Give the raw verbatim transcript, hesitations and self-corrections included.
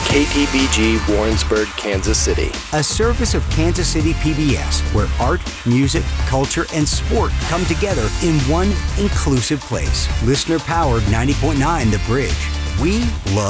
K P B G Warrensburg, Kansas City. A service of Kansas City P B S, where art, music, culture, and sport come together in one inclusive place. Listener-powered ninety point nine The Bridge. We love